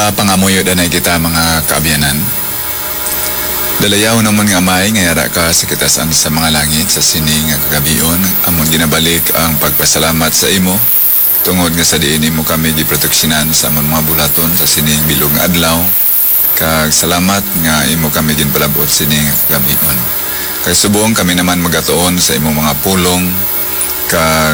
Pangamuyo danay kita mga kaabyanan. Dalayaw naman nga may ngayara ka sa kitasan sa mga langit sa sining nga kagabion. Amon ginabalik ang pagpasalamat sa imo. Tungod nga sa diin imo kami giproteksyonan sa amon mga bulaton sa sining bilog nga adlaw. Kag salamat nga imo kami ginpalabot sining nga kagabion. Kay subong kami naman magatuon sa imo mga pulong. Kag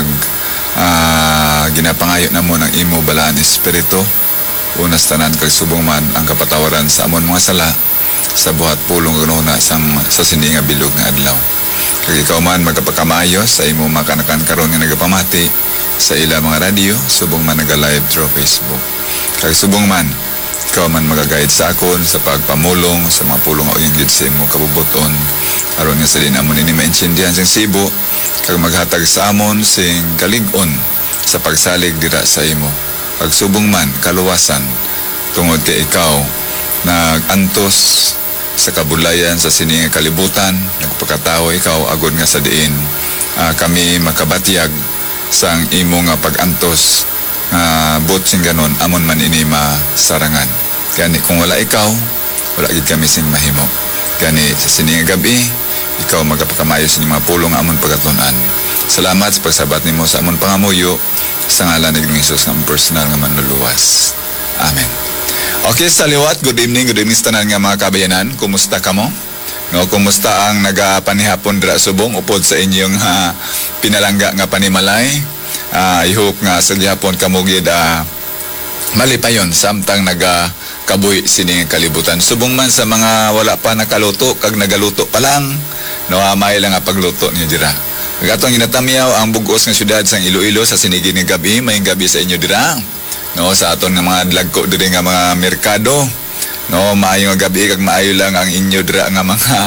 ginapangayo namon ang imo balaan espiritu. Unas tanan kag subong man ang kapatawaran sa amon mga sala sa buhat pulong kanuna sa sini nga bilog nga adlaw. Kag ikaw man magapakamayo sa imo makanakan karon nga nagapamati sa ila mga radio subong man naga-live through Facebook. Kag subong man ikaw man magaguide sa akon sa pagpamulong sa mga pulong nga uyong sa imo kabubuton aron nga sa din amon ini maintindihan sing sibo kag maghatag sa amon sing kalig-on sa pagsalig dira sa imo. Pag subong man, kaluwasan, tungod kay ikaw, nagantos sa kabulayan sa sining kalibutan, nagpakatawo ikaw, agod nga sa diin, kami makabatyag sang imo nga pagantos, but sing ganon, amon man ini masarangan. Gani, kung wala ikaw, wala gid kami sing mahimo. Gani, sa sining gabi, ikaw magapakamayos ng mga pulong amon pagatunan. Salamat sa pagsabat nimo sa amon pangamuyo, sa ngalan ni Jesus ng personal nga manluluwas. Amen. Okay, sa liwat, good evening sa tanan nga mga kabayanan. Kumusta ka mo? No, kumusta ang nagapanihapon dira subong upod sa inyong pinalangga nga panimalay? I hope nga sa gihapon kamo gid malipayon samtang kabuhi sining kalibutan. Subong man sa mga wala pa nakaluto kag nagaluto pa lang, no, may lang nga pagluto niyo dira. Gatong ginatamiyaw ang bugos nga syudad sang Iloilo sa sinigi ni gabi, may gabi sa inyo dira. No, sa aton nga mga dlagko diri nga mga merkado. No, maayo nga gabi kag maayo lang ang inyo dira nga mga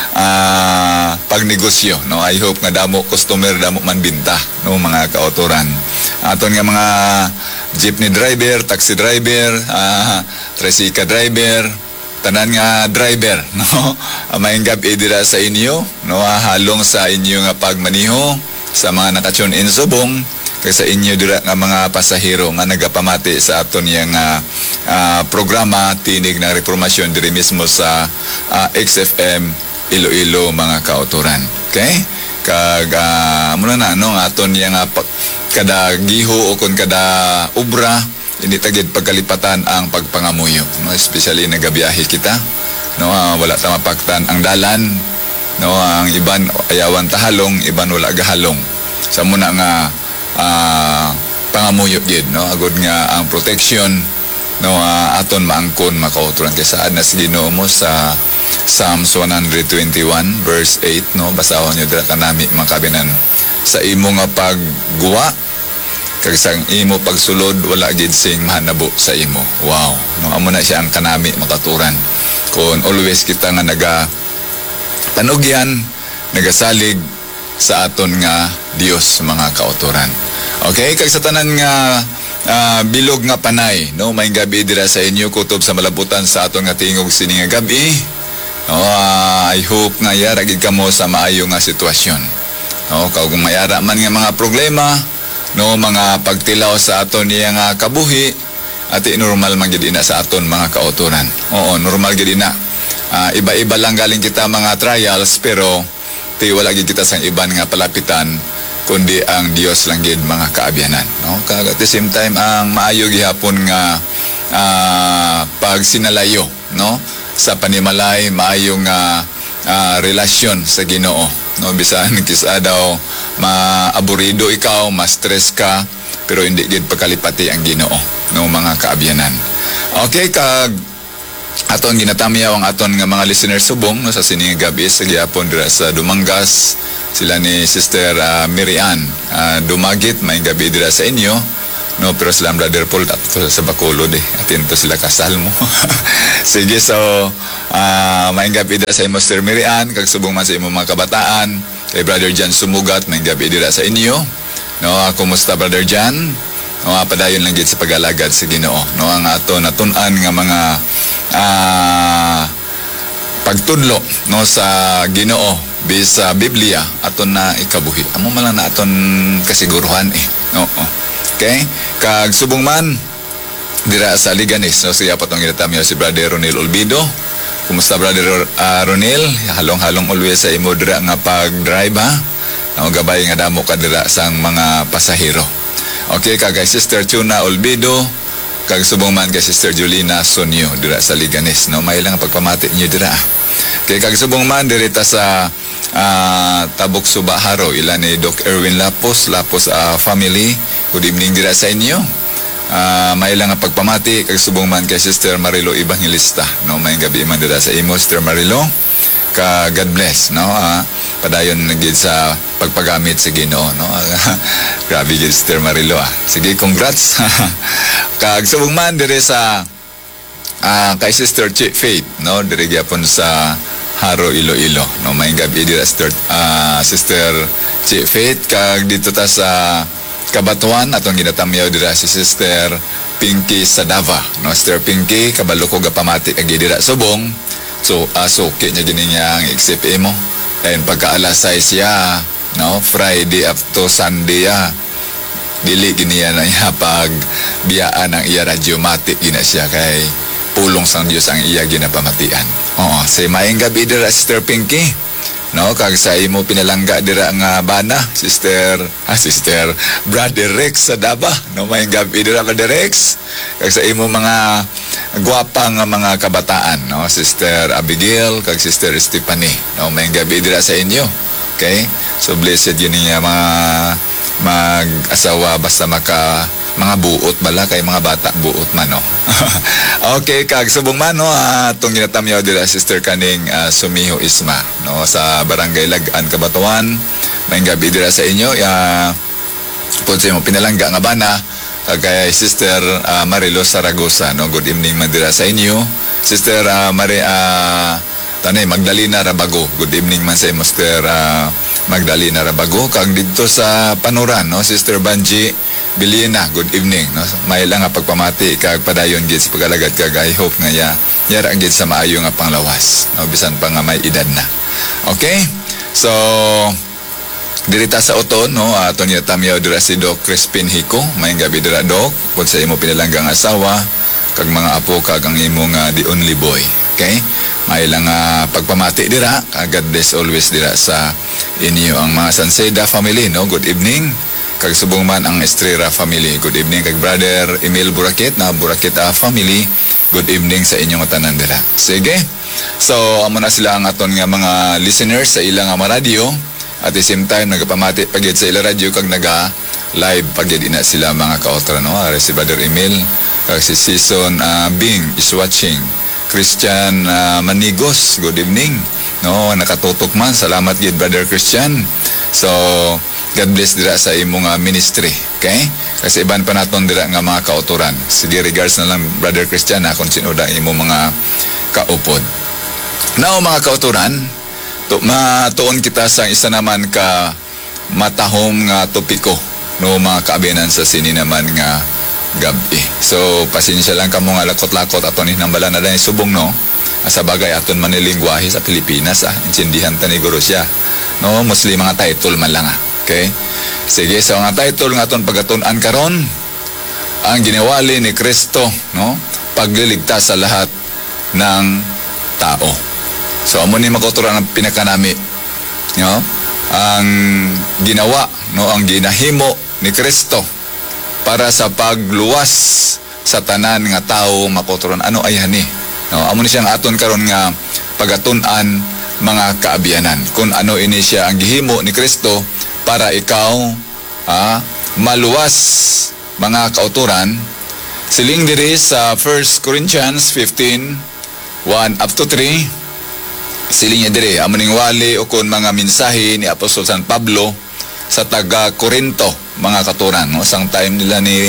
pagnegosyo. No, I hope nga damo customer, damo man binta, no, mga kaotoran. Aton nga mga jeepney driver, taxi driver, tricycle driver, tanan nga driver, no, may gabi dira sa inyo, no, halong sa inyo nga pagmaniho sa mga nakatune in subong kay sa inyo dira nga mga pasahero nga nagapamati sa aton yang programa tinig ng reformasyon diri mismo sa XFM Iloilo mga kauturan. Okay? Kag muna na no aton yang kada giho o kon kada obra hindi tagid pagkalipatan ang pagpangamuyo, no, especially nagabiyahe kita, no, wala ta mapaktan ang dalan, no, ang iban ayawan tahalong, iban wala gahalong sa muna nga pangamuyo gid, no, agud nga ang protection, no, aton maangkon makauturan kay saad na sa Ginoo mo sa Psalms 121 verse 8, no, basahon niyo dira kanami makabinan sa imo nga pagguwa kag sang imo pagsulod wala gid sing mahanabo sa imo. Wow, no, amo na siya ang kanami makaturan kun always kita nga panugyan nagasalig sa aton nga Dios mga kauturan. Okay, kag sa tanan nga bilog nga panay, no, may gabi dira sa inyo kutob sa malabutan sa aton nga tingog sini nga gabi. No, I hope nga yara gid kamo sa maayo nga sitwasyon. No, kung mayara man nga mga problema, no, mga pagtilaw sa aton niya nga kabuhi at normal man gid ina sa aton mga kauturan. Oo, normal gid ina. Iba-iba lang galing kita mga trials pero wala gid kita sang iban nga palapitan kundi ang Dios lang gid mga kaabyanan, no? Kag at the same time ang maayo gihapon nga pagsinalayo, no, sa panimalay maayo nga relasyon sa Ginoo, no, bisan kisa daw maaburido ikaw, ma-stress ka, pero hindi gid pagkalipati ang Ginoo, no, mga kaabyanan. Okay, kag aton ginatamiyaw ang aton nga mga listeners subong, no, sa sining gabi sa gihapon dira sa Dumangas, sila ni Sister Mirian Dumagit, may gabi dira sa inyo, no, pero sila Brother Paul sa Bacolod atinto sila kasal mo. Sige, so may gabi dira sa imo Sister Mirian, kag subong man sa imo mga kabataan. Kay Brother Jan Sumugat, may gabi dira sa inyo. No, kumusta Brother Jan? No, padayon lang gid sa pag-alagad sa Ginoo. No, ang ato natun-an nga mga pagtudlo, no, sa Ginoo bisa Biblia aton na ikabuhi. Amo man lang na aton kasiguruhan No. Okay? Kag subong man dira sa Liganes, no? Siya patong ginatamiyo si Brother Ronel Olvido. Kumusta, Brother Ronel? Halong-halong always sa imo dira nga pag-drive, ha? Gabay nga damo ka dira sang mga pasahero. Okay, kagay Sister Tuna Olvido, kag subong man kay Sister Julina Sonyo dira sa Liganes, no? May lang pagpamati niyo dira. Okay, kag subong man dirita sa Tabok Subaharo, ilan ni Doc Erwin Lapos family. Good evening dira sa inyo. May lang nga pagpamati kag subong man kay Sister Marilo Evangelista, no? May gabi man dira sa imo, Sister Marilo. Ka God bless, no? Padayon gid sa pagpagamit sa Ginoo, no? Grabe gid, Sister Marilo, Sige, congrats. Kag subong man dire sa kay Sister Chi Faith, no? Dire gyapon sa Haro, Iloilo, no? May gabi dira Sister Chi Faith. Kag dito ta sa Kabatuan atong ginatamyaw dira si Sister Pinky Sadava, no? Sister Pinky, kabalo ko gapamati kag dira subong. So suki niya gini niya ang XFA mo. And pagkaalasay siya, no? Friday up to Sunday, dili gini na niya pag biyaan ang iya radyomatic gina siya kay pulong sang Dios ang iya ginapamatian. Oo, say maayong gabi dira Sister Pinky. No, kag sa imo pinalangga dira nga bana, Sister Brother Rex sa Daba. No, maayong gabi dira Brother Rex. Kag sa imo mga gwapa nga mga kabataan, no, Sister Abigail kag Sister Stephanie. No, maayong gabi dira sa inyo. Okay? So blessed yun niya mga mag-asawa basta mga buot bala kay mga bata buot man, no. Okay, kag subong man, no, atong ginatamyaw dira Sister kaning Sumiho Isma, no, sa Barangay Lagan, Kabatuan. May gabi dira sa inyo. Pud sa mo pinalangga nga bana kay Sister Marilo Saragosa, no. Good evening man dira sa inyo. Sister Magdalena Rabago. Good evening man sa imo, Sister Magdalena Rabago. Kag dito sa Panuran, no, Sister Banji Bilina, good evening, no. May lang nga pagpamati kag padayon gid sa pagalagad kag I hope nga yara gid sa maayo nga panglawas, no, bisan pa nga may edad na. Okay? So dirita sa Oton, no, aton tamyaw dira si Doc Crispin Hico. May gabi dira, Doc, pud sa imo pinalanggang asawa kag mga apo kag ang imong the only boy. Okay? May lang pagpamati dira, God bless always dira sa inyo ang mga Sanseda family, no. Good evening. Kag subong man ang Estrera family. Good evening kag Brother Emil Burakit na Burakit family. Good evening sa inyong tanan dira. Sige. So amo na sila ang aton nga mga listeners sa ilang mga radio. At the same time nagapamati pagid sa ilang radio kag naga live pagid ina sila mga kaotra, no. Si Brother Emil kag si Season Bing is watching. Christian Manigos, good evening. No, nakatutok man. Salamat gid Brother Christian. So God bless dira sa imong ministry, okay? Kasi iban pa naton dira nga mga kauturan. Sige, regards na lang Brother Christian kung sino da imong mga kaupod. Now mga kauturan, matuon kita sa isa naman ka matahom nga topiko, no, mga kaabinan sa sini naman nga gabi. So pasensya lang kamo nga lakot-lakot aton ni nambala na dahil subong, no. Sa bagay aton man ni lingwahe sa Pilipinas, intindihan ta ni guro siya, no, mostly mga title man lang, okay? Sige, so ang title nga aton pagatun-an karon, ang ginawali ni Kristo, no, pagliligtas sa lahat ng tao. So amo ni makuturan ang pinakanami, no, ang ginawa, no, ang ginahimo ni Kristo para sa pagluwas sa tanan nga tao makuturan ano ay ani, no. Amo ni siyang aton karon nga pagatun-an mga kaabianan kung ano ini siya ang gihimo ni Kristo para ikaw maluwas mga kauturan. Siling diri sa 1 Corinthians 15:1 up to 3. Siling niya diri amuning wali o kun mga mensahe ni Apostol San Pablo sa taga Corinto mga katuran, no. Sang time nila ni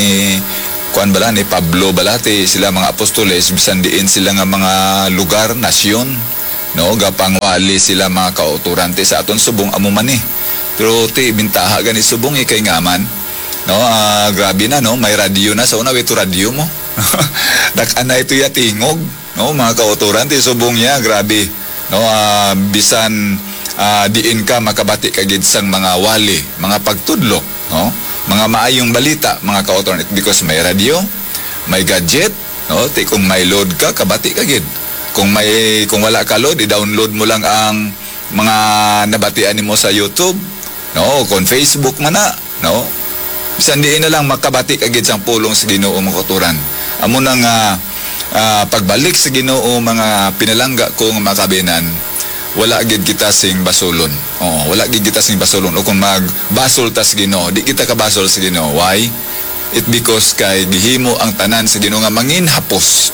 ni Pablo balati sila mga apostoles bisan diin sila nga mga lugar, nasyon, no, gapang wali sila mga kauturan ti sa aton subong amo man ni. Pero ti bintaha gani subong kay ngaman, no, grabe na, no, may radio na sa una ito radio mo. Dakana ito ya tingog, no, mga kauturan ti subong ya, grabe, no, bisan diin ka makabati kagid sang mga wali, mga pagtudlo, no, mga maayong balita mga kauturan because may radio, may gadget, no? Ti kung may load ka, kabati ka gid. Kung wala ka load, i-download mo lang ang mga nabatian nimo sa YouTube, no? Kung Facebook man na, no? Bisan diin na lang makabati ka gid sang pulong sa Ginoo mga kauturan. Amo nang pagbalik sa Ginoo mga pinalangga ko nga makabinan, wala gid kita sing basulon. Wala gid kita sing basulon. O kung magbasol ta sa Ginoo, di kita kabasol sa Ginoo. Why? It because kay gihimo ang tanan sa Ginoo nga manginhapos.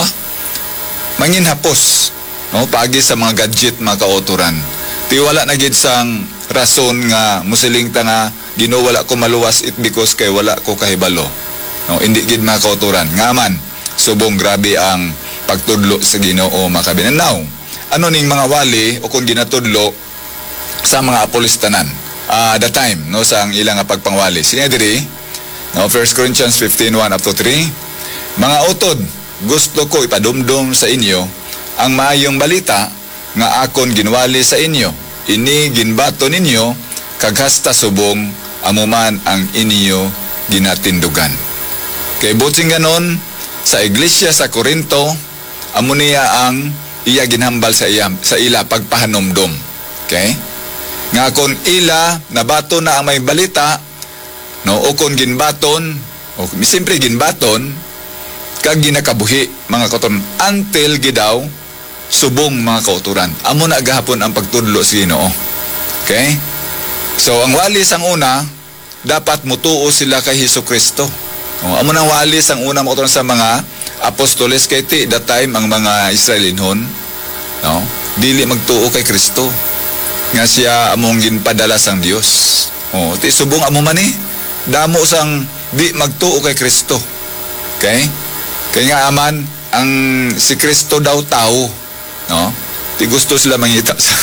Manginhapos. No, pagi sa mga gadget mga kauturan. Ti wala na gid sang rason nga musiling ta nga Ginoo wala ko maluwas, it because kay wala ko kahibalo. No, hindi gid mga kauturan. Ngaman, subong grabe ang pagtudlo sa Ginoo mga kabinan. Now, ano ning mga wali o kung ginatudlo sa mga apolis tanan? The time, no, sa ang ilang pagpangwali. Siya diri, no, 1 Corinthians 15:1 up to 3. Mga utod, gusto ko ipadumdum sa inyo ang maayong balita nga akon ginwali sa inyo. Ini ginbato ninyo kag hasta subong amuman ang inyo ginatindugan. Kay buting ganon sa iglesia sa Corinto, amo niya ang iya ginhambal sa ila pagpahanomdom. Okay? Nga kon ila nabato na ang may balita, no, o kon ginbaton, o simpre ginbaton, kag ginakabuhi mga kauturan until gidaw subong mga kauturan. Amo na gahapon ang pagtudlo sa Ginoo. Okay? So ang wali sang una, dapat mutuo sila kay Hesukristo. Amo nang wali sang una mga kauturan sa mga apostoles kay ti that time ang mga Israelinhon, no, dili magtuo kay Kristo. Nga siya among ginpadala sang Dios. Ti subong amo man damo sang di magtuo kay Kristo. Okay? Kaya nga aman, ang si Kristo daw tao, no? Di gusto sila mangita sa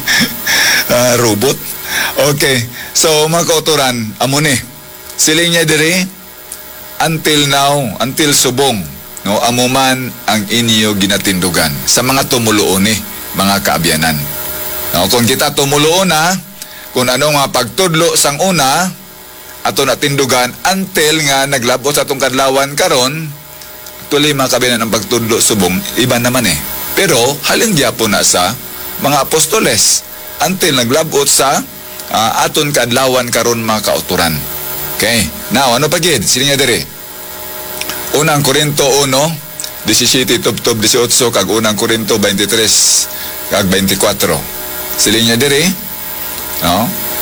robot. Okay. So, mga kauturan, amo ni. Siling niya diri, until now, until subong, no? Amo man ang inyo ginatindugan sa mga tumuloon mga kaabyanan. No? Kung kita tumuloon na, kung ano nga pagtudlo sang una, ato natindugan, until nga naglabot sa atong kadlawan karon, tuloy mga kabinan ang pagtudlo subong, iba naman Pero, halin gyapon na sa mga apostoles until naglabot sa aton kadlawan karon mga kauturan. Okay? Now, ano pa gid? Sino nga diri? Unang Korinto 1, 17, tub 18, kag unang Korinto 23, kag 24. Sino nga diri? No?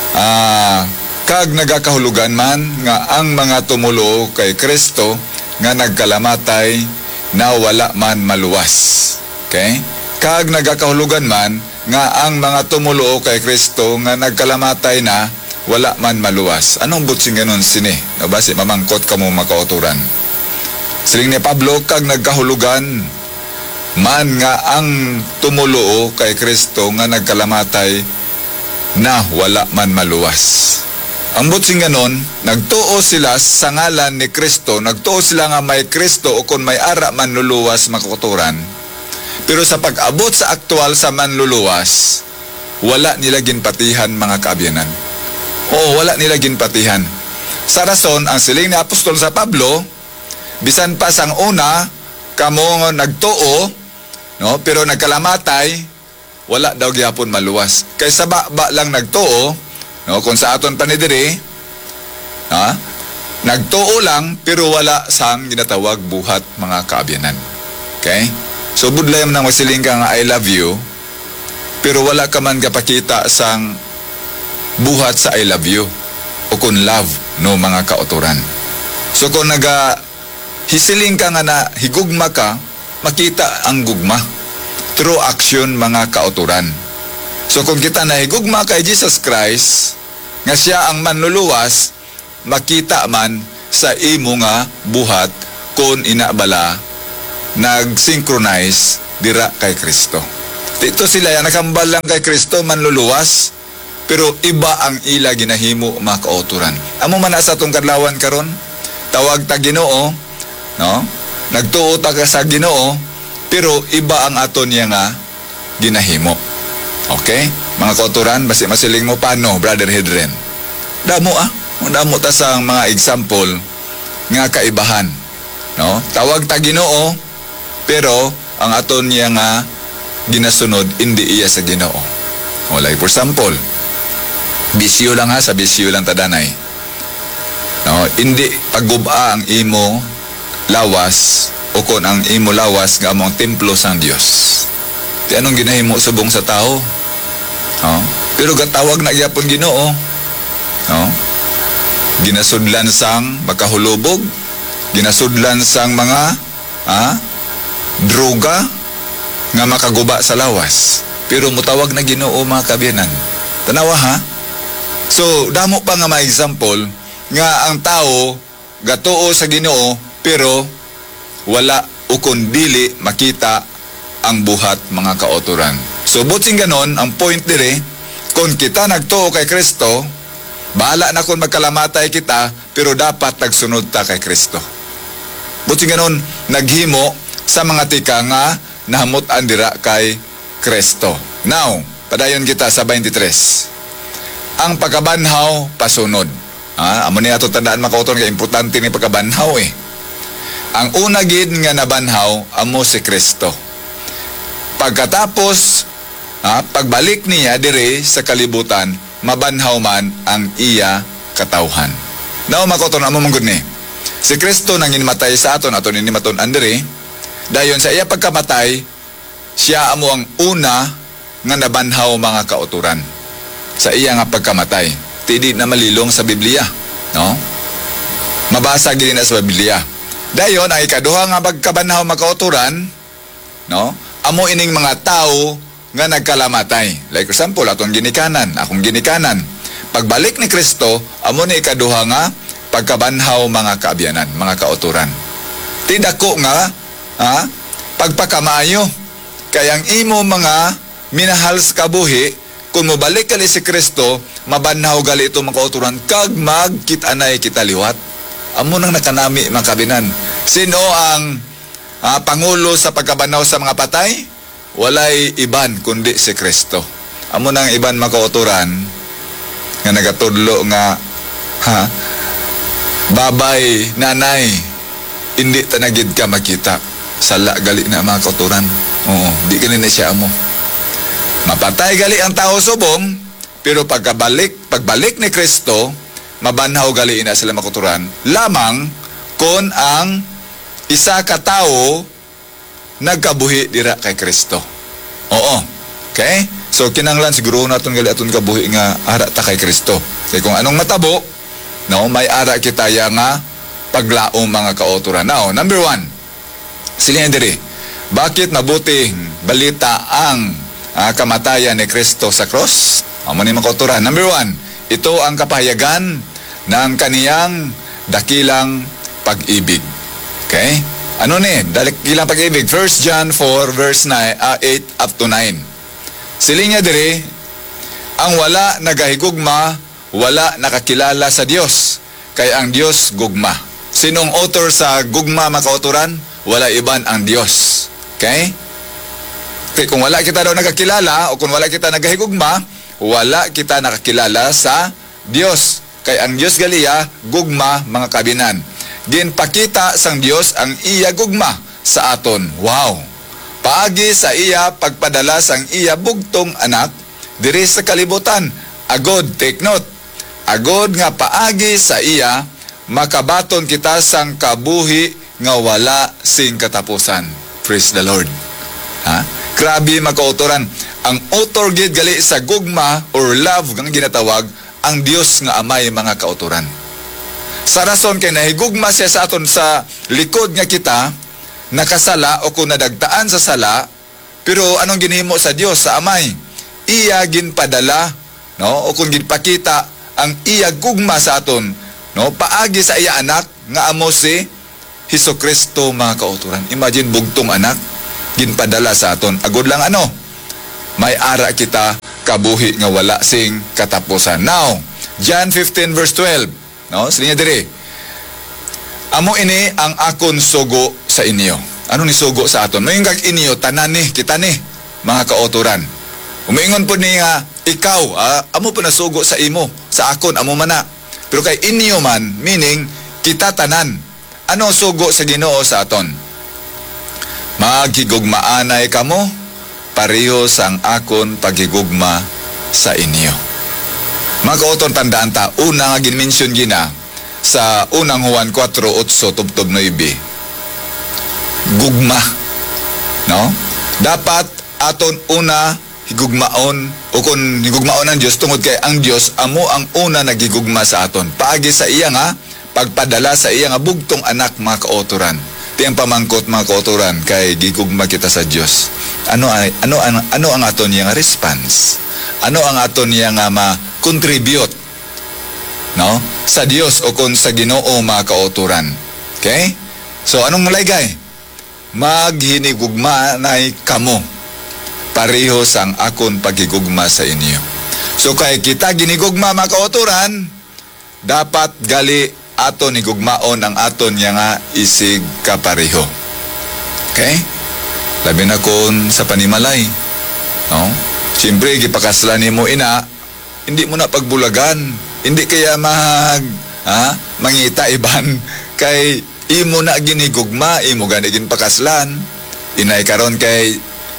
Kag nagakahulugan man nga ang mga tumulo kay Kristo nga nagkalamatay na wala man maluwas. Okay? Kag nagakahulugan man nga ang mga tumulo kay Kristo nga nagkalamatay na wala man maluwas. Anong butsing ganon sini? Basi mamangkot kamo makauturan. Siling ni Pablo, kag nagkahulugan man nga ang tumulo kay Kristo nga nagkalamatay na wala man maluwas. Ang butsing ganon, nagtuo sila sa ngalan ni Kristo, nagtuo sila nga may Kristo o kung may ara manluluwas makauturan. Pero sa pag-abot sa aktual sa manluluwas, wala nila ginpatihan mga kaabyanan. Wala nila ginpatihan. Sa rason, ang siling ni Apostol sa Pablo, bisan pa sang una, kamo nagtuo, no, pero nagkalamatay, wala daw gyapon maluwas. Kaysa ba lang nagtuo, no, kung sa aton panidiri, nagtuo lang pero wala sang ginatawag buhat mga kaabyanan. Okay? So budlay man nang masiling ka nga I love you, pero wala ka man kapakita sang buhat sa I love you o kung love, no, mga kauturan. So kung hisiling ka nga na higugma ka, makita ang gugma through action mga kauturan. So kung kita nahigugma kay Jesus Christ, nga siya ang manluluwas, makita man sa imo nga buhat kung inabala nag-synchronize dira kay Kristo. Dito sila yan, nakambal lang kay Kristo, manluluwas, pero iba ang ila ginahimo mga kauturan. Amo man sa itong kadlawan karon, tawag ta Ginoo, no? Nagtuo ta sa Ginoo, pero iba ang aton niya nga ginahimo. Okay? Mga kauturan, basi masiling mo paano, Brother Hedren? Damo ta sa mga example nga kaibahan. No? Tawag ta Ginoo, pero ang aton niya nga ginasunod hindi iya sa Ginoo. O like for example, bisyo lang ha, sa bisyo lang tadanay. No, hindi pagguba ang imo lawas o kon ang imo lawas nga among templo sang Dios. Di anong ginahimo subong sa tao? No? Pero gatawag na gyapon Ginoo. No? Ginasudlan sang makahulubog, ginasudlan sang mga droga nga makaguba sa lawas. Pero mutawag na Ginoo mga kabyanan. Tanawa ha? So, damo pa nga mga example nga ang tao gatuo sa Ginoo pero wala ukon dili makita ang buhat mga kauturan. So, buting ganon, ang point dire, kung kita nagtuo kay Kristo, bahala na kung magkalamatay kita, pero dapat nagsunod ta kay Kristo. Buting ganon, naghimo sa mga tika nga nahamutan dira kay Kristo. Now, padayon kita sa 23. Ang pagkabanhaw, pasunod. Amo niya ito tandaan makauton kaya importante ni pagkabanhaw eh. Ang una gid nga nabanhaw, amo si Kristo. Pagkatapos, pagbalik niya dire sa kalibutan, mabanhaw man ang iya katawhan. Now, makauton, amo manggod ni. Si Kristo nang inimatay sa aton inimaton andere, dayon sa iya pagkamatay, siya amo ang una nga nabanhaw mga kauturan. Sa iya nga pagkamatay. Tidi na malilong sa Biblia. No? Mabasa gini na sa Biblia. Dayon, ang ikaduha nga pagkabanhaw mga kauturan, no? Amo ining mga tao nga nagkalamatay. Like for example, akong ginikanan. Pagbalik ni Kristo, amo ni ikaduha nga pagkabanhaw mga kaabyanan, mga kauturan. Tidako nga, pagpakamayo. Kayang imo mga minahal sa kabuhi, kung mabalik kali si Kristo, mabanhaw gali ito mga kauturan, kag magkitanay kita liwat. Amo nang nakanami mga kabinan. Sino ang pangulo sa pagkabanhaw sa mga patay? Walay iban kundi si Kristo. Amo nang iban mga kauturan nga nagatudlo nga babay, nanay, hindi tanagid ka makita. Sala gali na mga kauturan. Oo, di ganun na siya amo. Mapatay gali ang tao subong, pero pagbalik ni Kristo, mabanhaw gali na sila makuturan, lamang kung ang isa ka tao nagkabuhi dira kay Kristo. Oo. Okay? So, kinanglan siguro natin gali aton kabuhi nga ara ta kay Kristo. Kaya kung anong matabo, no, may ara kita ya nga paglaong mga kauturan. Now, number 1, sila diri, bakit mabuting balita ang kamatayan ni Kristo sa cross? Amo ni makauturan. Number 1, ito ang kapahayagan ng kaniyang dakilang pag-ibig. Okay? Ano ni? Dakilang pag-ibig. 1 John 4 verse 8 up to 9. Siling niya diri, ang wala nagahigugma, wala nakakilala sa Dios. Kay ang Dios gugma. Sinong author sa gugma makauturan? Wala iban ang Dios. Okay? Kung wala kita daw nakakilala o kung wala kita nagahigugma, wala kita nakakilala sa Dios. Kay ang Dios galiya, gugma mga kabinan. Ginpakita sang Dios ang iya gugma sa aton. Wow! Paagi sa iya pagpadala sang iya bugtong anak diri sa kalibutan. Agod, take note. Agod nga paagi sa iya makabaton kita sang kabuhi nga wala sing katapusan. Praise the Lord. Grabe makautoran. Ang author gid gali sa gugma or love nga ginatawag ang Dios nga amay mga kautoran. Sa rason kay nahigugma siya sa aton sa likod nga kita, nakasala o kung nadagtaan sa sala, pero anong ginhimo sa Dios sa amay? Iya ginpadala, no? O kung ginpakita ang iya gugma sa aton, no? Paagi sa iya anak nga amo si Hesukristo mga kauturan. Imagine bugtong anak ginpadala sa aton. Agod lang ano? May ara kita kabuhi nga wala sing katapusan. Now, John 15 verse 12. No? Silinya diri. Amo ini ang akon sugo sa inyo. Ano ni sugo sa aton? Mayong kag inyo tanan ni kita ni mga kauturan. Umingon po niya ikaw, amo pa nasugo sa imo, sa akon amo man na. Pero kay inyo man, meaning kita tanan. ano sugo sa Ginoo sa aton? Maghigugmaanay kamo, pareho sang akon paghigugma sa inyo. Mga kauton, tandaan ta, una nga ginmension gina sa unang Juan 4:8 tubtob 9. Gugma, no? Dapat aton una higugmaon, o kung higugmaon ang Diyos, tungod kay ang Diyos amo ang una nagigugma sa aton. Paagi sa iya nga pagpadala sa iya nga bugtong anak, mga kauturan. Tiyang pamangkot, mga kauturan, kay gigugma kita sa Diyos. Ano ang aton niya nga response? Ano ang aton niya nga ma-contribute, no, sa Diyos o kung sa Ginoo, mga kauturan? Okay? So anong malaygay? Maghinigugma na kamo, pareho sang akon paghigugma sa inyo. So kay kita ginigugma, mga kauturan, dapat gali aton higugmaon ang aton niya nga isig kapareho. Okay? Labi na kon sa panimalay, no? Siyempre gipakaslan nimo ina, hindi mo na pagbulagan, hindi kaya mangita iban kay imo na ginigugma, imo gani ginpakaslan. Inay karon kay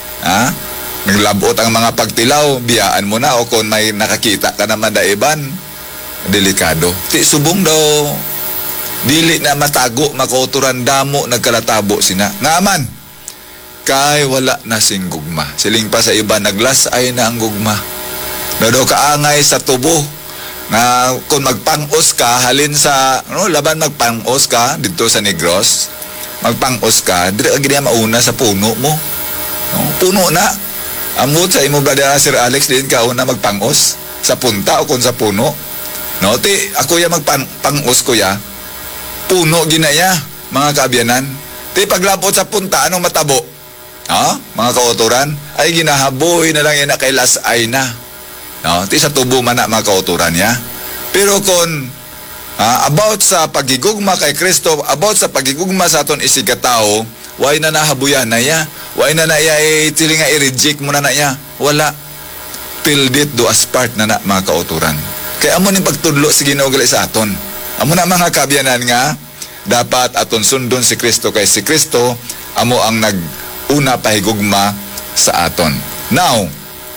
naglabot ang mga pagtilaw, biyaan mo na, o kung may nakakita ka naman da iban, delikado. Ti subong daw, dili na matago, makauturan damo, nagkalatabo sina. Ngaman, kay wala na sing gugma. Siling pa sa iba, naglasay na ang gugma. Daw kaangay sa tubo, na kung magpangos ka, halin sa, laban magpangos ka, dito sa Negros, magpangos ka, dito agad mauna sa puno mo. Puno na. Amot sa imo brother Sir Alex, din ka una magpangos sa punta o kung sa puno. No, ako ya magpangos ko ya. Puno ginaya, mga kaabyanan. Paglapot sa punta, anong matabo? Mga kauturan, ay ginahaboy na lang yan na kay lasay na. No, sa tubo man na, mga kauturan ya. Pero kung about sa pagigugma kay Kristo, about sa pagigugma sa aton isigataw, why na nahabuyan na ya? Why na ya tili nga i-reject mo na ya? Wala. Till it do us part na mga kauturan. Kaya amo ning pagtudlo si Ginoo gali sa aton. Amo na mga kabyanan nga dapat aton sundon si Kristo, kay si Kristo amo ang nag-una pahigugma sa aton. Now,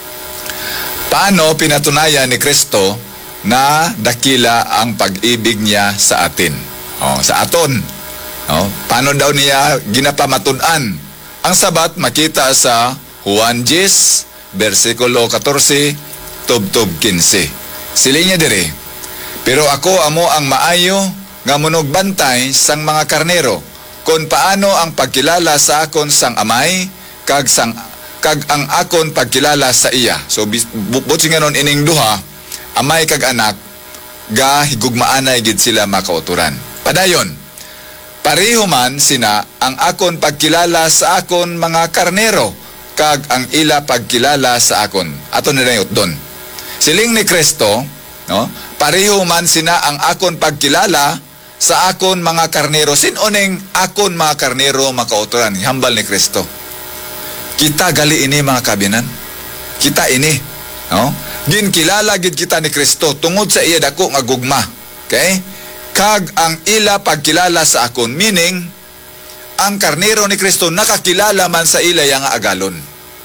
paano pinatunayan ni Kristo na dakila ang pag-ibig niya sa atin? Sa aton. Paano daw niya ginapamatunan? Ang sabat makita sa Juan 10, versikulo 14, tubtob 15. Siling niya dire, pero ako amo ang maayo nga munog bantay sang mga karnero, kung paano ang pagkilala sa akon sang amay, kag ang akon pagkilala sa iya. So buti nga nun ining duha, amay kag anak, ga higugmaanay gid sila makauturan. Padayon, pareho man sina ang akon pagkilala sa akon mga karnero, kag ang ila pagkilala sa akon. Ato nila doon. Siling ni Kristo, no? Pareho man sina ang akon pagkilala sa akon mga karnero. Sinoning akon mga karnero makauturan? Hambal ni Kristo. Kita gali ini, mga kabinan. Kita ini, no? Ginkilala gid kita ni Kristo tungod sa iya dako nga gugma. Okay? Kag ang ila pagkilala sa akon, meaning ang karnero ni Kristo nakakilala man sa ila yang agalon.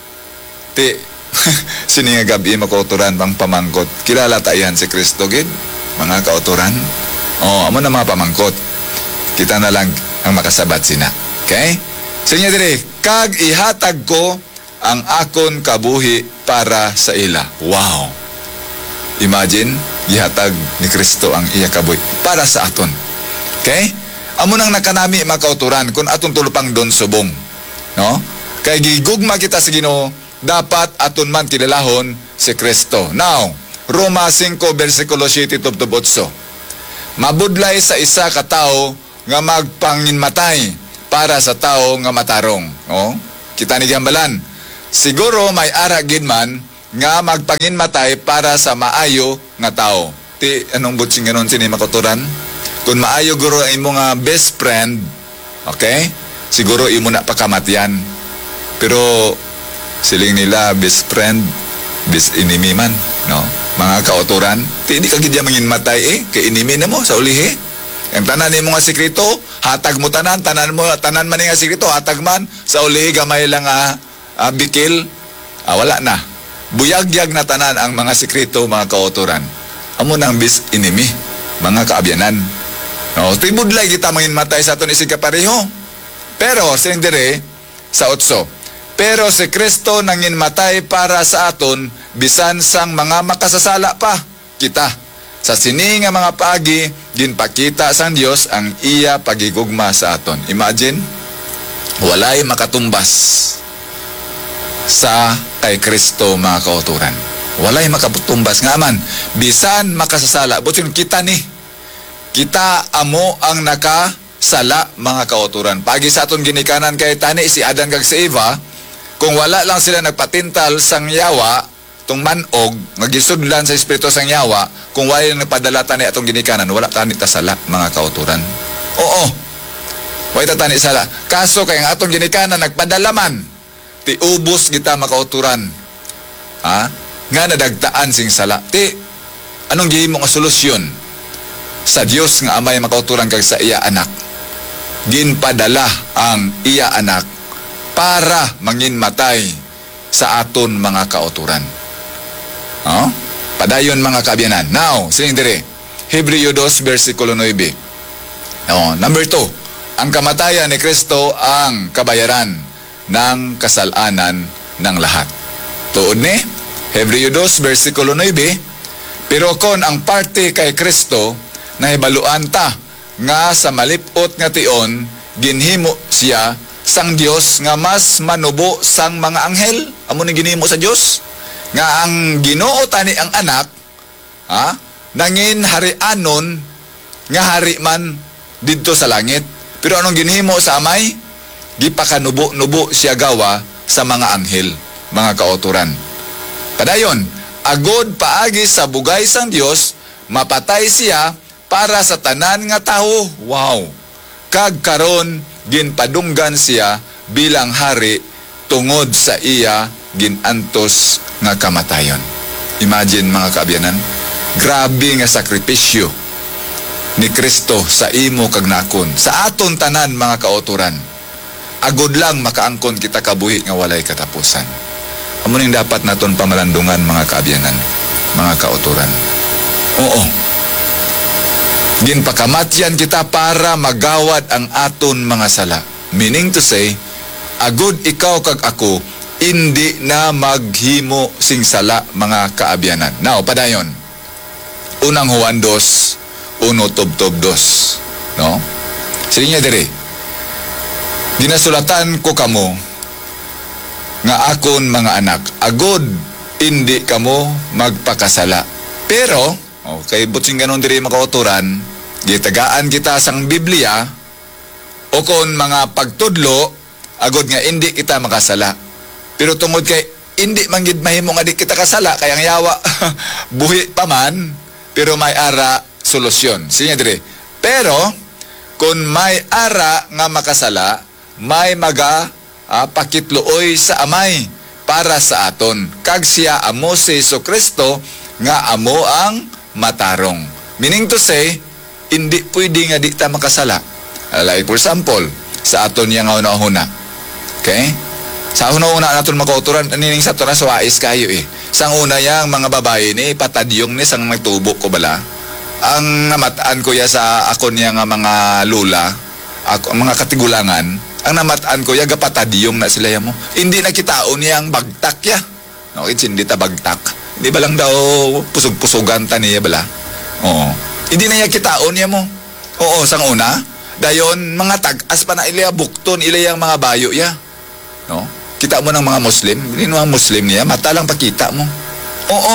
Sini nga gabi makauturan bang pamangkot. Kilala tayan si Kristo gid, mga kauturan. Amo na mga pamangkot. Kita na lang ang makasabat sina. Okay? Sinya dire, kag ihatag ko ang akon kabuhi para sa ila. Wow! Imagine, ihatag ni Kristo ang iya kabuhi para sa aton. Okay? Amo nang nakanami mga kauturan kung atong tulupang don subong. No? Kay gigugma kita sa Ginoo, dapat aton man kilalahon si Kristo. Now, Roma 5 versikulo 7 tubtob 8. Mabudlay sa isa ka tao nga magpanginmatay para sa tao nga matarong. Kita ni gambalan. Siguro may ara gid man nga magpanginmatay para sa maayo nga tao. Anong butsing ganon sini makauturan? Kung maayo guro ang imo nga best friend, okay? Siguro imo na pakamatyan. Pero siling nila best friend, best enemy man, no? Mga kauturan, hindi ka gid manginmatay kay enemy na mo sa ulihi. Ang tanan nimo nga sekreto, hatag mo tanan man nga sekreto, hatag man sa uli gamay lang bikil, wala na. Buyag-yag na tanan ang mga sekreto, mga kauturan. Amo nang bis enemy, mga kaabyanan. No, tibudlay kita manginmatay sa aton isig kapareho. Pero sindire sa 8. Pero si Kristo nanginmatay para sa aton bisan sang mga makasasala pa kita. Sa sini nga mga paagi, ginpakita sang Dios ang iya pagigugma sa aton. Imagine, walay makatumbas sa kay Kristo, mga kauturan. Walay makatumbas nga man, bisan makasasala. Butin kita ni, kita amo ang nakasala, mga kauturan. Pagi sa aton ginikanan kay tani si Adan kag si Eva, kung wala lang sila nagpatintal sang yawa, tong manog, magisudlan sa espiritu sang yawa, kung wala yung nagpadala tani atong ginikanan, wala tani tasala, mga kauturan. Oo, wala tani sala. Kaso kay ang atong ginikanan, nagpadalaman, ti ubos kita, mga kauturan. Nga nadagtaan sing sala. Ti, anong gihimo nga solusyon? Sa Dios nga amay, mga kauturan, kag sa iya anak. Ginpadala ang iya anak para manginmatay sa aton, mga kauturan. Padayon, mga kaabyanan. Now, sinindire, Hebreo 2, versikulo 9. Number 2, ang kamatayan ni Kristo ang kabayaran ng kasalanan ng lahat. Tuod ni, Hebreo 2, versikulo 9, pero kon ang parte kay Kristo, nahibaluan ta, nga sa malipot nga tion, ginhimo siya sang Dios nga mas manubo sang mga anghel. Amo ni ginhimo sa Dios nga ang Ginoo tani ang anak, nangin harianon nga hari man didto sa langit. Pero anong ginhimo sa amay? Gipakanubo-nubo siya gawa sa mga anghel, mga kauturan. Padayon, agod paagi sa bugay sang Dios, mapatay siya para sa tanan nga tawo. Wow! Kag karon ginpadunggan siya bilang hari tungod sa iya ginantos nga kamatayon. Imagine, mga kaabyanan, grabe nga sakripisyo ni Kristo sa imo kag nakon, sa aton tanan, mga kauturan. Agod lang makaangkon kita kabuhi nga walay katapusan. Amo ning dapat naton pamalandungan, mga kaabyanan, mga kauturan. Oo, ginpakamatyan kita para magawad ang aton mga sala. Meaning to say, agod ikaw kag ako, hindi na maghimo sing sala, mga kaabyanan. Now, padayon. Unang Juan 2, 1:2. No? Sige niya dire. Ginasulatan ko kamo nga akon mga anak, agod hindi kamo magpakasala. Pero, okay, butsing ganon dire, mga kauturan, gitagaan kita sang Biblia, o kon mga pagtudlo, agod nga hindi kita makasala. Pero tungod kay hindi manggid mahimo nga di kita kasala, kaya ang yawa buhi pa man, pero may ara solusyon. Sige dire. Pero kung may ara nga makasala, may pakitluoy sa amay para sa aton. Kag siya amo si Jesucristo nga amo ang matarong. Meaning to say, hindi pwede nga di ta makasala. Like for example, sa aton yang una-una. Okay? Sa una-una naton makauturan, nining sa aton sa wais kayo eh. Sang una yang mga babae ni, patadyong ni, sang nagtubo ko bala. Ang namataan ko ya sa akon yang mga lula, mga katigulangan, ang namataan ko ya, gapatadyong na sila ya mo. Hindi nakitaon yang bagtak ya. No, hindi ta bagtak. Hindi ba lang daw pusog-pusogan ta niya bala? Oo. Hindi na kitaon ya mo. Oo, sang una. Dayon, mga tag-as pa na ilaya bukton, ilayang mga bayo ya. No? Kita mo ng mga Muslim, hindi mga Muslim niya, mata lang pakita mo. Oo.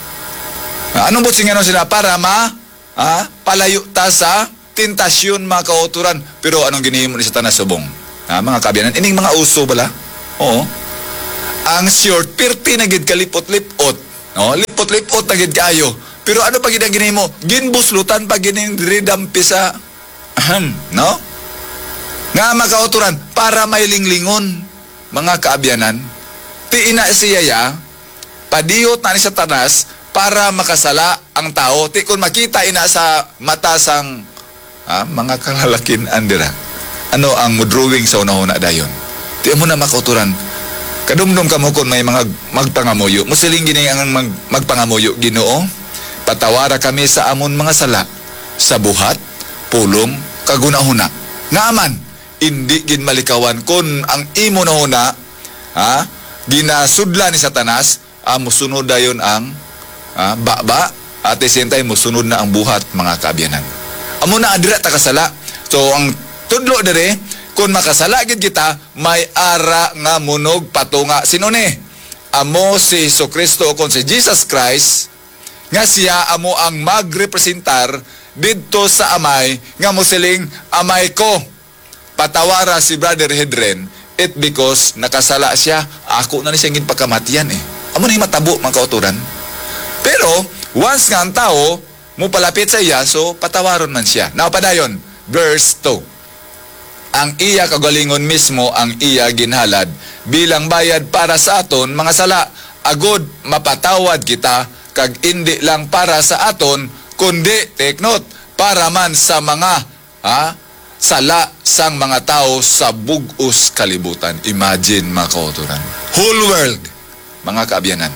Anong butsing ano sila? Para palayo ta sa tentasyon, mga kauturan. Pero anong ginihimo ni Satanas subong? Mga kabiyanan, ining mga uso bala? Oo. Ang short, pirti na gid kalipot-lipot. No? Lipot-lipot na gid kayo. Pero ano pa gid ang ginihimo? Ginbuslutan pa gining ridampi sa no? Nga, mga kauturan, para may linglingon, mga kaabyanan, ti ina siya ya, padiyot na ni Satanas para makasala ang tao. Ti kung makita ina sa mata sang mga kalalakin andira. Ano ang drawing sa una-una dayon? Di mo na makauturan. Kadumdum ka mo kung may mga magpangamuyo. Musiling gini ang magpangamuyo, Ginoo. Patawara kami sa amon mga sala, sa buhat, pulong, kagunahuna. Naaman, hindi gin malikawan kung ang imo na huna, ginasudla ni Satanas, musunod dayon ang baba, at isintay musunod na ang buhat, mga kaabyanan. Amo na adira ta kasala. So ang tudlo dire, kung makasala gid kita, may ara nga munog patunga sino ni? Amo si Jesucristo o si Jesus Christ, nga siya amo ang magrepresentar didto sa amay, nga musiling amay ko. Patawara si Brother Hedren, it because nakasala siya, ako na ni siyang pagkamatian Amo na matabo mga kauturan. Pero once nga ang tao mo palapit sa iya, so patawaron man siya. Now padayon, verse 2. Ang iya kagalingon mismo ang iya ginhalad bilang bayad para sa aton mga sala, agod mapatawad kita, kag indi lang para sa aton, kundi, take note, para man sa mga sala sang mga tao sa bug-os kalibutan. Imagine mga kauturan. Whole world, mga kaabyanan.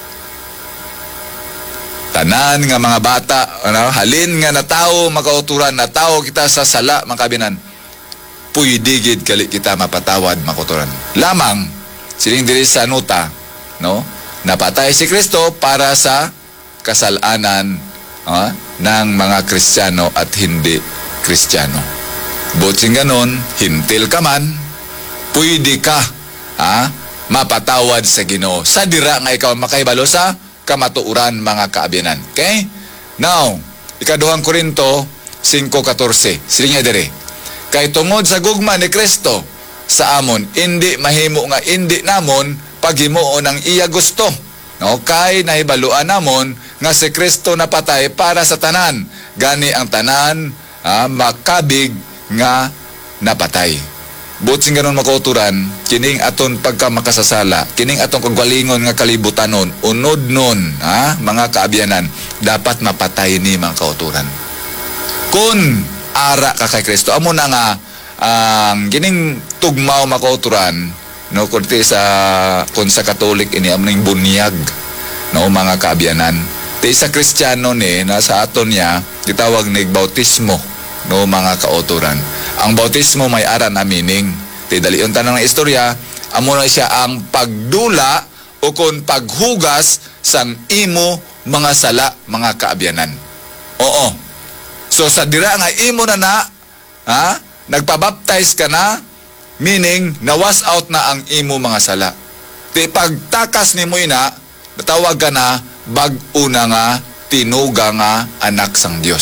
Tanan nga mga bata, halin nga na tao, mga kauturan, na tao kita sa sala, mga kaabyanan. Puydigid kali kita mapatawad, mga kauturan. Lamang, siling diri sa nota, no? Napatay si Kristo para sa kasalanan ng mga Kristiyano at hindi Kristiyano. Butsing ganon, hintil ka man, pwede ka mapatawad sa Ginoo. Sa dira nga ikaw makaibalo sa kamatuuran, mga kaabyanan. Okay? Now, ikaduhang Korinto 5:14. Siling nga dire. Kay tungod sa gugma ni Kristo sa amon, hindi mahimo nga hindi namon paghimuon ang iya gusto. No, kay nahibaluan namon nga si Kristo napatay para sa tanan. Gani ang tanan makabig nga napatay. Butsing ganon makauturan, kining aton pagka makasasala, kining aton kagwalingon nga kalibutanon, unod nun, mga kaabyanan, dapat mapatay ni mga kauturan. Kung ara ka kay Kristo, amo na nga ang kining tugmaw makauturan, no, kunti kung sa Katolik ini amo ning bunyag, no, mga kaabyanan. Ti sa Kristiyano ni na sa aton niya gitawag nig bautismo, no, mga kauturan. Ang bautismo may aran na meaning. Ti dalion tanan ng istorya, amo na siya ang pagdula o kung paghugas sang imo mga sala, mga kaabyanan. Oo. So sa dira nga imo na nagpabaptize ka na, meaning, na-wash out na ang imo mga sala. Ti pagtakas ni mo ina, natawag ka na, bag-una nga, tinuga nga, anak sang Diyos.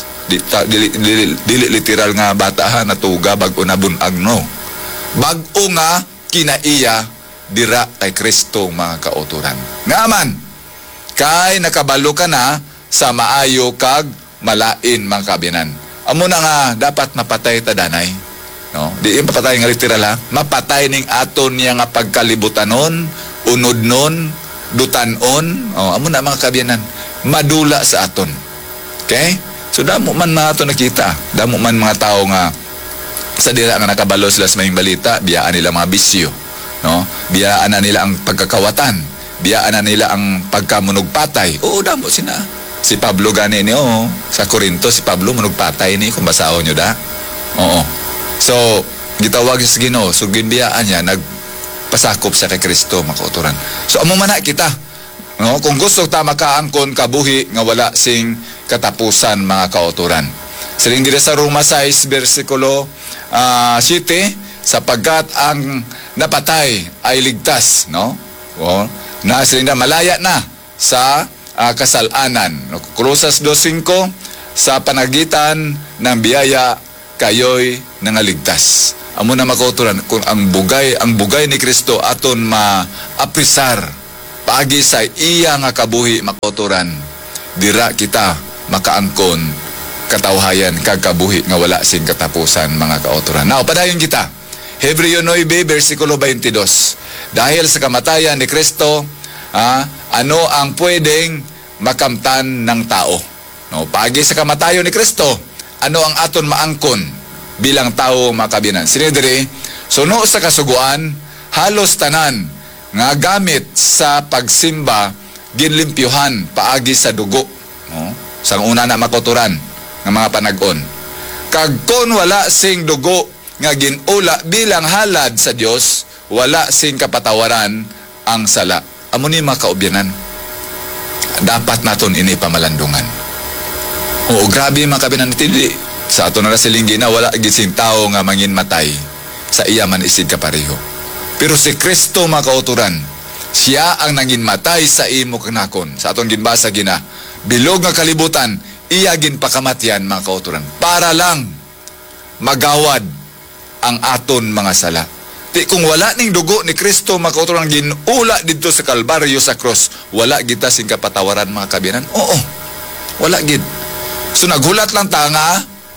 Dili literal nga bata natuga, bag-una bunag, no. Bag-o nga, kinaiya, dira kay Kristo, mga kauturan. Ngaman, kay nakabalo ka na, sa maayo kag malain, mga kabinan. Amo na nga, dapat mapatay tadanay. No, di yung papatay nga literal mapatay ning aton niya nga pagkalibutanon, unod nun, dutanon, amo na mga kabiyanan, madula sa aton. Okay? So damo man mga aton nakita, damo man mga tao nga sa dira nga nakabalo sila sa mayong balita, biyaan nila mga bisyo, no? Biyaan na nila ang pagkakawatan, biyaan na nila ang pagkamunugpatay. Oo, damo sina. Si Pablo gani ni sa Korinto, si Pablo munugpatay ni, kung basahon nyo da. Oo. So, gitawag sa Ginoo, so ginbiyaan niya, nagpasakop siya kay Kristo, mga kauturan. So, amo man na kita, no? Kung gusto ta makaangkon kabuhi nga wala sing katapusan, mga kauturan. Siling diri sa Roma 6 versikulo 7, sapagkat ang napatay ay ligtas, no? O, na siling na malaya na sa kasalanan. No? Kolosas 2:5, sa panagitan ng biyaya kayo'y nangaligtas. Amo na makauturan, kung ang bugay ni Kristo aton maaprisar pagi sa iya nga kabuhi, makauturan, dira kita makaangkon katawhayan kag kabuhi nga wala sing katapusan, mga kauturan. Now, padayon kita. Hebreo 9 versikulo 22. Dahil sa kamatayan ni Kristo, ano ang pwedeng makamtan ng tao? No, pagi sa kamatayon ni Kristo, ano ang aton maangkon bilang tao mga kabyanan. Sinidiri, suno sa kasuguan, halos tanan nga gamit sa pagsimba ginlimpyuhan paagi sa dugo. No? Sang una na makuturan ng mga panag-on. Kag kon wala sing dugo nga ginula bilang halad sa Dios, wala sing kapatawaran ang sala. Amo ni mga kaubyanan, dapat naton ini pamalandungan. Oo, grabe mga kabyanan, tindi sa ato na siling gina, wala gising tao nga mangin matay sa iya man isid kapareho. Pero si Kristo mga kauturan, siya ang nangin matay sa imo kanakon. Sa aton ginbasa gina, bilog nga kalibutan, iya ginpakamatyan mga kauturan, para lang magawad ang aton mga sala. Di kung wala ning dugo ni Kristo mga kauturan ginula dito sa Kalbaryo sa cross, wala kita sing kapatawaran mga kabyanan. Oo, wala gid. So nagulat lang ta nga,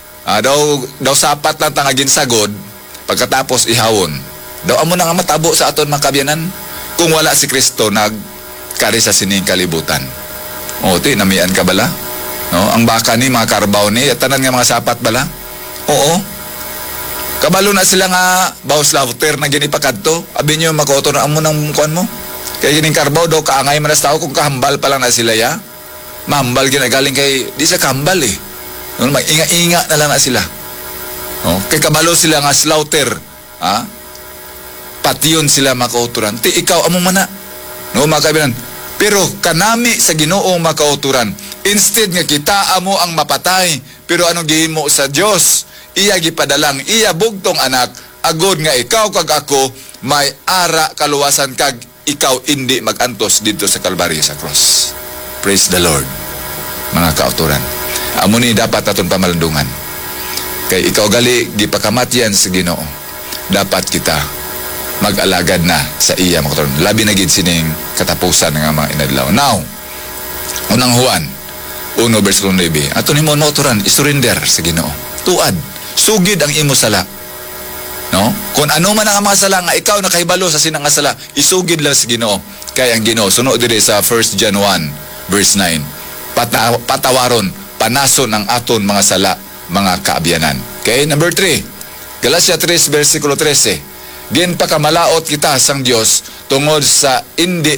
daw sapat lang ta nga ginsagod, pagkatapos ihawon. Daw amo na nga matabo sa aton mga kabyanan kung wala si Kristo nagkari sa sining kalibutan. O, ti, namian ka bala? No? Ang baka ni, mga karbaw ni, tanan nga mga sapat bala? Oo. Kabalo na sila nga, bawas lauter na ginipakadto. Abi nyo, makoto na amo ng kuan mo. Kaya gining karbaw daw, kaangay man na sa tao kung kahambal pa lang na sila ya. Mahambal ginagaling kay, di sila kahambal eh. No, mag-inga-inga na lang na sila. No? Kaya kabalo sila nga slaughter. Ha? Patyon sila makauturan. Ti ikaw amo man na. No, mga kaibigan. Pero kanami sa Ginoo makauturan. Instead nga kita amo ang mapatay, pero anong gihimo sa Dios? Iya gipadalang iya bugtong anak, agod nga ikaw kag ako may ara kaluwasan kag ikaw hindi magantos dito sa Kalbaryo sa cross. Praise the Lord. Mga kauturan. Amo ni dapat aton pamalandungan. Kay ikaw gali gipakamatyan sa Ginoo. Dapat kita mag-alagad na sa iya mga kauturan. Labi na gid sining katapusan nga mga inadlaw. Now, unang Juan 1 verse 9. Ato nimo mga kauturan, isurrender sa Ginoo. Tuad, sugid ang imo sala. No? Kung ano man ang mga sala nga ikaw nakahibalo sa sinang sala, isugid lang sa Ginoo. Kay ang Ginoo sunod diri sa 1 John 1 verse 9. Patawaron, panason ang aton mga sala, mga kaabyanan. Okay, number 3. Galatia 3 versikulo 13. Din pakamalaot kita sang Dios tungod sa indi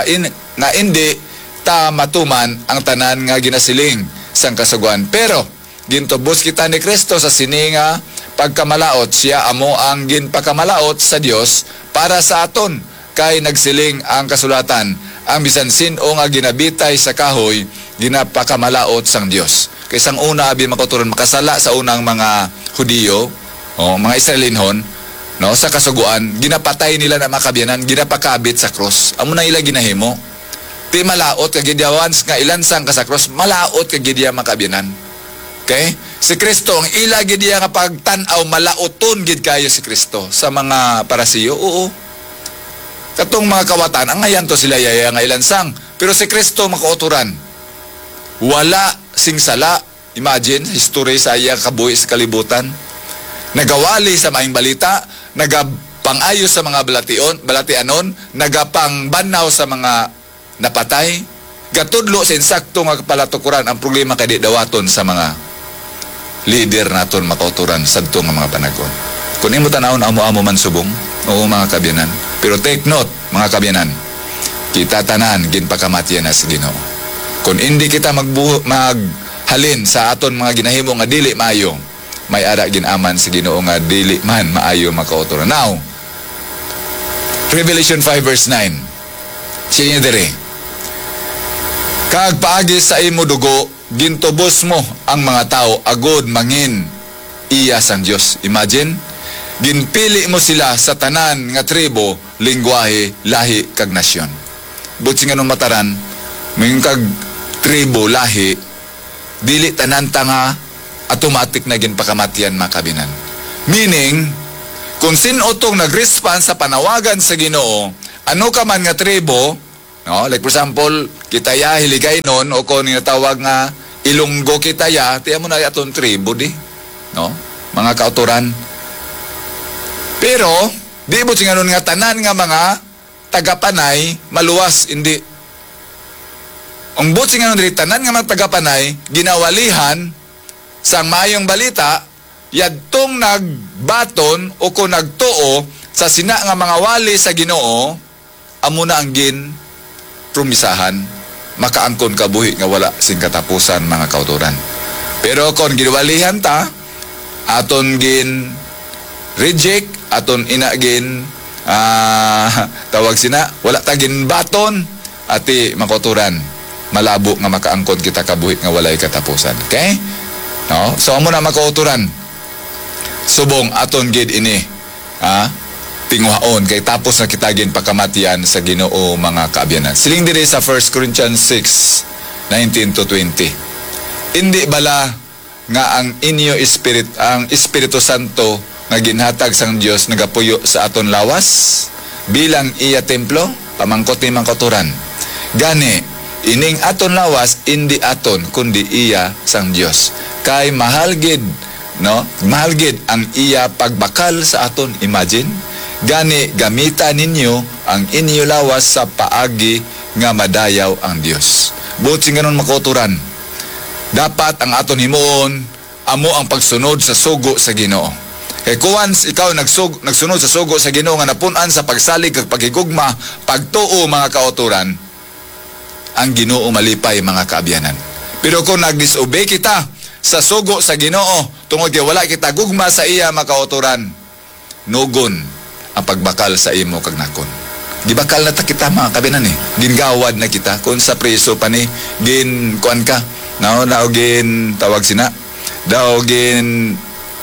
ta matuman ang tanan nga ginasiling sang kasagwan. Pero gintubos kita ni Kristo sa sininga pagkamalaot, siya amo ang ginpakamalaot sa Dios para sa aton. Kay nagsiling ang kasulatan, ang bisan sino nga ginabitay sa kahoy ginapakamalaot sang Dios. Kay sang una abi makuturon makasala sa unang mga Hudiyo, mga Israelinhon, no, sa kasuguan, ginapatay nila na makabyanan, ginapakabit sa cross. Amo na ila ginahimo. Ti malaot kag gidyawan nga ilansang ka sa cross, malaot kag gidya makabyanan. Okay? Si Kristo ang ila gidya nga pagtan-aw malaoton gid kayo si Kristo sa mga parasiyo. Oo. Katong mga kawatan, ang ngayon to sila yaya nga ilansang. Pero si Kristo makauturan. Wala sing sala. Imagine, history sa iya kabuhi sa kalibutan. Nagawali sa maing balita, nagapangayos sa mga balatianon, nagapangbanaw sa mga napatay, gatudlo sa insakto nga palatukuran ang problema kay di dawaton sa mga leader naton makauturan sadto nga mga panagon. Kung imo tanawon amo-amo man subong, oo mga kabyanan. Pero take note, mga kabyanan, kita tanan ginpakamatyan na sa Ginoo. Kung hindi kita maghalin sa aton mga ginahimo nga dili maayo, may ara ginaman sa Ginoo nga dili man maayo makauturan. Now, Revelation 5 verse 9. Siya diri. Kag paagi sa imo dugo, gintubos mo ang mga tao agod mangin iya sang Dios. Imagine, ginpili mo sila sa tanan nga tribo, lingwahe, lahi kag nasyon. Butsi nga nung mataran, may kag tribo, lahi, dili tanan nga automatic na ginpakamatyan makabinan. Meaning, kung sino tong nag-respond sa panawagan sa Ginoo, ano ka man nga tribo, no? Like for example, kitaya hiligay nun, o kung natawag nga Ilonggo kitaya, tiyan mo na aton tribo di, no? Mga kauturan. Pero, di mo singanon nga tanan nga mga tagapanay, maluwas, hindi. Ang buti nga nun tanan nga mga tagapanay, ginawalihan sang maayong balita, yadtong nagbaton o kung nagtuo sa sina nga mga wali sa Ginoo, amo na ang gin promisahan, makaangkon kabuhi nga wala sing katapusan mga kauturan. Pero kung ginwalihan ta, aton gin reject, aton inagin tawag sina, wala tagin baton, ati makauturan, malabo nga makaangkon kita kabuhi nga walay katapusan. Okay? No? So amo na makauturan, subong aton gid ini tingwaon kay tapos na kitagin pagkamatian sa Ginoo mga kaabyanan. Siling diri sa 1 Corinthians 6:19-20. Indi bala nga ang inyo spirit, ang Espiritu Santo nga ginhatag sang Dios nagapuyo sa aton lawas bilang iya templo, pamangkot ni mangkoturan. Gani ining aton lawas indi aton kundi iya sang Dios. Kay mahal gid, no? Mahal gid ang iya pagbakal sa aton. Imagine, gani gamita ninyo ang inyo lawas sa paagi nga madayaw ang Dios. Buti ganon makoturan. Dapat ang aton himuon amo ang pagsunod sa sugo sa Ginoo. Kay once ikaw nagsunod sa sugo sa Ginoo nga napun-an sa pagsalig kag paghigugma, pagtuo mga kauturan, ang Ginoo malipay mga kaabyanan. Pero kung nag-disobey kita sa sugo sa Ginoo, tungod kay wala kita gugma sa iya mga kauturan, nugon ang pagbakal sa imo kag nakon. Gibakal na ta kita mga kabinan gingawad na kita kung sa preso pa ni gin kuan ka daw gin tawag sina daw gin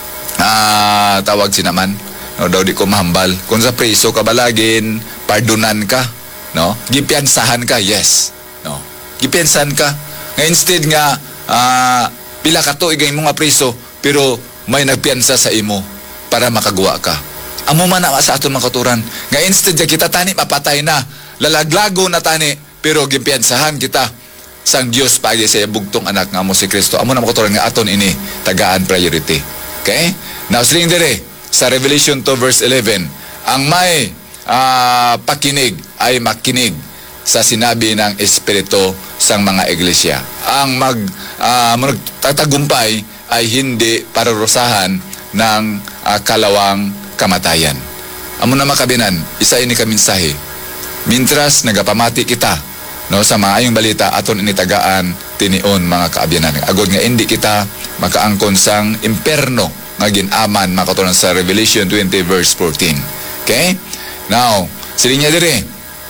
tawag sina man no, daw di ko mahambal kung sa preso ka balagin pardonan ka no, gipiansahan ka, yes no, gipiansahan ka nga instead nga pila ka tuig ang mga preso pero may nagpiansa sa imo para makagawa ka. Amo man na sa aton mga kauturan nga instead nga kita tani mapatay na, lalaglago na tani, pero gimpiansahan kita sang Dios pagi sa bugtong anak nga amo si Kristo. Amo na mga kauturan nga aton ini tagaan priority. Okay? Now siling dire sa Revelation 2 verse 11, ang may pakinig ay makinig sa sinabi ng Espiritu sang mga iglesia. Ang magtatagumpay ay hindi parurusahan ng kalawang kamatayan. Amo na makabinan, isa ini ka mensahe. Mintras nagapamati kita no sa maayong balita aton initagaan tinion mga kaabyanan. Agod nga hindi kita makaangkon sang imperno nga ginaman makatunan sa Revelation 20 verse 14. Okay? Now, silinya dire.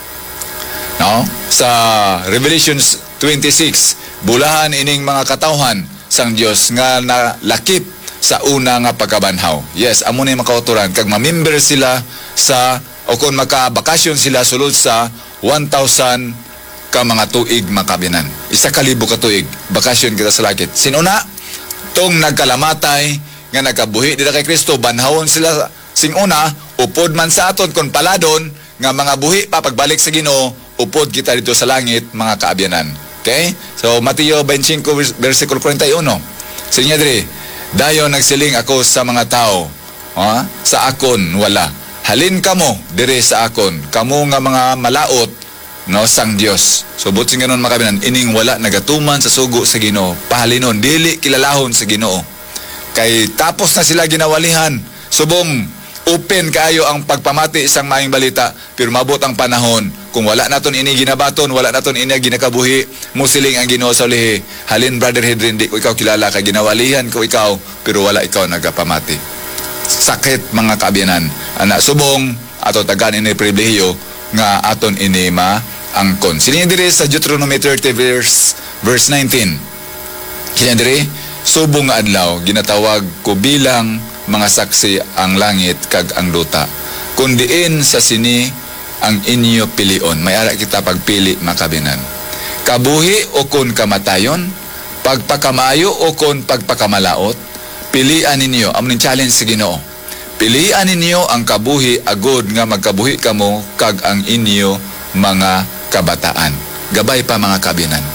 No? Sa Revelation 26, bulahan ining mga katawhan sang Dios nga nalakip sa una nga pagkabanhaw. Yes, amo na yung makauturan. Kag mamember sila sa, o kung makabakasyon sila sulod sa 1,000 ka mga tuig makabinan. 1,000 ka tuig. Bakasyon kita sa lakit. Sinuna, tong nagkalamatay, nga nagkabuhi dito kay Kristo, banhawon sila sing una, upod man sa aton, kung paladon, nga mga buhi pa pagbalik sa Ginoo, upod kita dito sa langit, mga kaabyanan. Okay? So, Mateo 25, versikulo 41. Sinya diri, dayon nagsiling ako sa mga tao, sa akon wala. Halin kamo dire sa akon, kamo nga mga malaot no sang Dios. So buti ganon makabinan, ining wala nagatuman sa sugo sa Ginoo, pahalinon dili kilalahon sa Ginoo. Kay tapos na sila ginawalihan, subong open kaayo ang pagpamati isang maayong balita, pero mabot ang panahon kung wala naton ini ginabaton, wala naton ini ginakabuhi, musiling ang Ginoo sa ulihi. Halin brother Hedrin, di ko ikaw kilala, kay ginawalihan ko ikaw, pero wala ikaw nagapamati. Sakit mga kaabyanan. Anak subong ato tagan ini pribilehiyo nga aton ini maangkon. Sining diri sa Deuteronomy 30 verse 19. Sining diri, subong nga adlaw ginatawag ko bilang mga saksi ang langit kag ang duta. Kundiin sa sini ang inyo pilion. May ara kita pagpili makabinan. Kabuhi o kun kamatayon, pagpakamayo o kun pagpakamalaot, pilian ninyo. Among challenge sa Ginoo. Pilian ninyo ang kabuhi agod nga magkabuhi kamo kag ang inyo mga kabataan. Gabay pa mga kabinan.